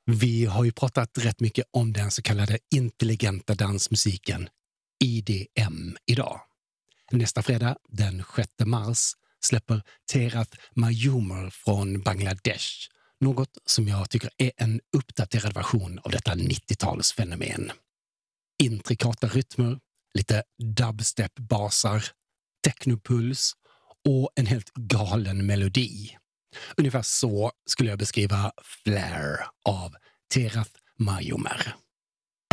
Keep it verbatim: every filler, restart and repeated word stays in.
Vi har ju pratat rätt mycket om den så kallade intelligenta dansmusiken I D M idag. Nästa fredag, den sjätte mars, släpper Terath Mayumer från Bangladesh. Något som jag tycker är en uppdaterad version av detta nittiotalsfenomen. Intrikata rytmer, lite dubstep-basar, technopuls och en helt galen melodi. Ungefär så skulle jag beskriva Flare av Terath Mayumer.